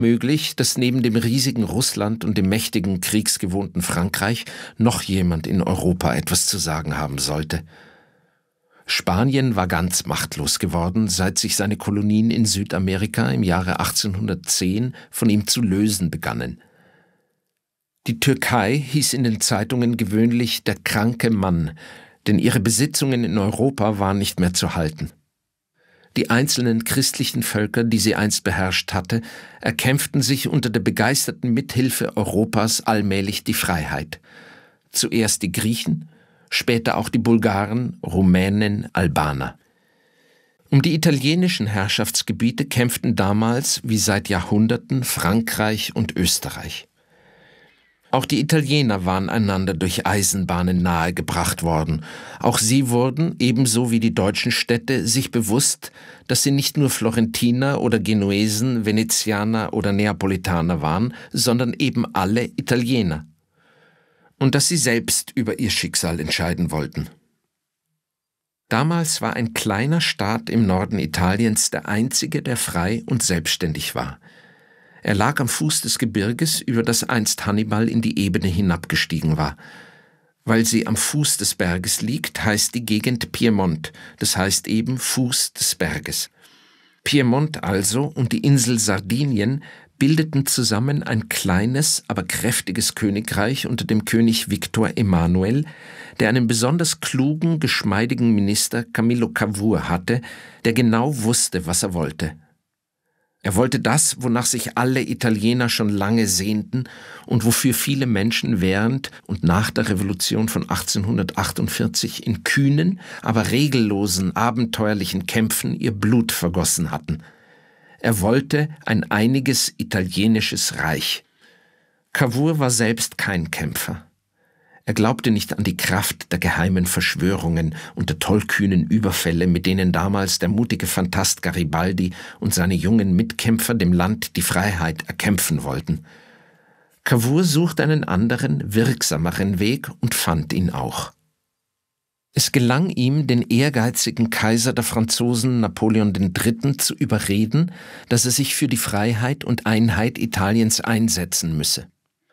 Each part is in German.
Möglich, dass neben dem riesigen Russland und dem mächtigen, kriegsgewohnten Frankreich noch jemand in Europa etwas zu sagen haben sollte. Spanien war ganz machtlos geworden, seit sich seine Kolonien in Südamerika im Jahre 1810 von ihm zu lösen begannen. Die Türkei hieß in den Zeitungen gewöhnlich der kranke Mann, denn ihre Besitzungen in Europa waren nicht mehr zu halten. Die einzelnen christlichen Völker, die sie einst beherrscht hatte, erkämpften sich unter der begeisterten Mithilfe Europas allmählich die Freiheit. Zuerst die Griechen, später auch die Bulgaren, Rumänen, Albaner. Um die italienischen Herrschaftsgebiete kämpften damals, wie seit Jahrhunderten, Frankreich und Österreich. Auch die Italiener waren einander durch Eisenbahnen nahegebracht worden. Auch sie wurden, ebenso wie die deutschen Städte, sich bewusst, dass sie nicht nur Florentiner oder Genuesen, Venezianer oder Neapolitaner waren, sondern eben alle Italiener. Und dass sie selbst über ihr Schicksal entscheiden wollten. Damals war ein kleiner Staat im Norden Italiens der einzige, der frei und selbstständig war. Er lag am Fuß des Gebirges, über das einst Hannibal in die Ebene hinabgestiegen war. Weil sie am Fuß des Berges liegt, heißt die Gegend Piemont, das heißt eben Fuß des Berges. Piemont also und die Insel Sardinien bildeten zusammen ein kleines, aber kräftiges Königreich unter dem König Victor Emanuel, der einen besonders klugen, geschmeidigen Minister Camillo Cavour hatte, der genau wusste, was er wollte. Er wollte das, wonach sich alle Italiener schon lange sehnten und wofür viele Menschen während und nach der Revolution von 1848 in kühnen, aber regellosen, abenteuerlichen Kämpfen ihr Blut vergossen hatten. Er wollte ein einiges italienisches Reich. Cavour war selbst kein Kämpfer. Er glaubte nicht an die Kraft der geheimen Verschwörungen und der tollkühnen Überfälle, mit denen damals der mutige Phantast Garibaldi und seine jungen Mitkämpfer dem Land die Freiheit erkämpfen wollten. Cavour suchte einen anderen, wirksameren Weg und fand ihn auch. Es gelang ihm, den ehrgeizigen Kaiser der Franzosen Napoleon III. Zu überreden, dass er sich für die Freiheit und Einheit Italiens einsetzen müsse.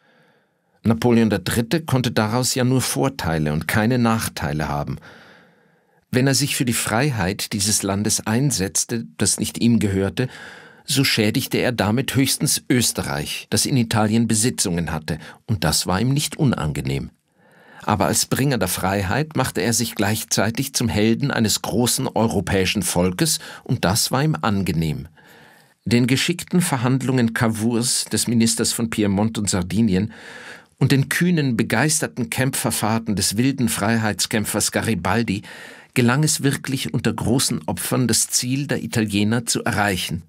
Napoleon III. Konnte daraus ja nur Vorteile und keine Nachteile haben. Wenn er sich für die Freiheit dieses Landes einsetzte, das nicht ihm gehörte, so schädigte er damit höchstens Österreich, das in Italien Besitzungen hatte, und das war ihm nicht unangenehm. Aber als Bringer der Freiheit machte er sich gleichzeitig zum Helden eines großen europäischen Volkes, und das war ihm angenehm. Den geschickten Verhandlungen Cavours, des Ministers von Piemont und Sardinien, und den kühnen, begeisterten Kämpferfahrten des wilden Freiheitskämpfers Garibaldi gelang es wirklich unter großen Opfern, das Ziel der Italiener zu erreichen.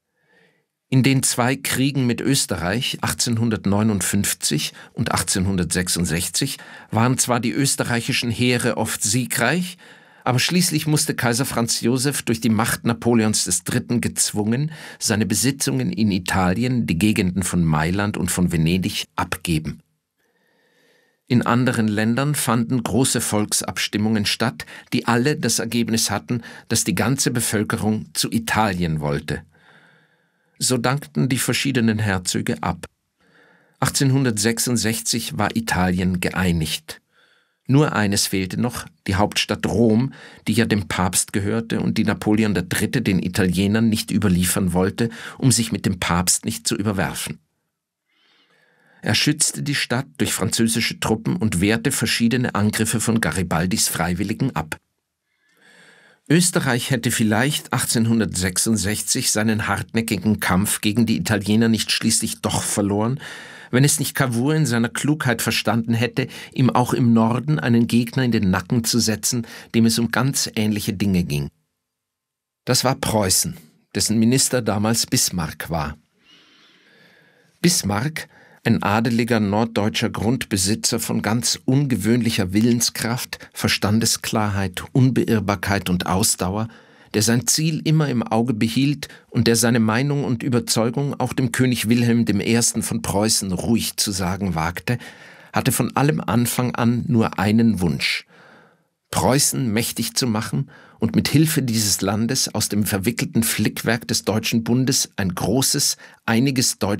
In den zwei Kriegen mit Österreich 1859 und 1866 waren zwar die österreichischen Heere oft siegreich, aber schließlich musste Kaiser Franz Josef durch die Macht Napoleons III. Gezwungen, seine Besitzungen in Italien, die Gegenden von Mailand und von Venedig, abgeben. In anderen Ländern fanden große Volksabstimmungen statt, die alle das Ergebnis hatten, dass die ganze Bevölkerung zu Italien wollte. So dankten die verschiedenen Herzöge ab. 1866 war Italien geeinigt. Nur eines fehlte noch, die Hauptstadt Rom, die ja dem Papst gehörte und die Napoleon III. Den Italienern nicht überliefern wollte, um sich mit dem Papst nicht zu überwerfen. Er schützte die Stadt durch französische Truppen und wehrte verschiedene Angriffe von Garibaldis Freiwilligen ab. Österreich hätte vielleicht 1866 seinen hartnäckigen Kampf gegen die Italiener nicht schließlich doch verloren, wenn es nicht Cavour in seiner Klugheit verstanden hätte, ihm auch im Norden einen Gegner in den Nacken zu setzen, dem es um ganz ähnliche Dinge ging. Das war Preußen, dessen Minister damals Bismarck war. Bismarck, ein adeliger norddeutscher Grundbesitzer von ganz ungewöhnlicher Willenskraft, Verstandesklarheit, Unbeirrbarkeit und Ausdauer, der sein Ziel immer im Auge behielt und der seine Meinung und Überzeugung auch dem König Wilhelm I. von Preußen ruhig zu sagen wagte, hatte von allem Anfang an nur einen Wunsch: Preußen mächtig zu machen und mit Hilfe dieses Landes aus dem verwickelten Flickwerk des Deutschen Bundes ein großes, einiges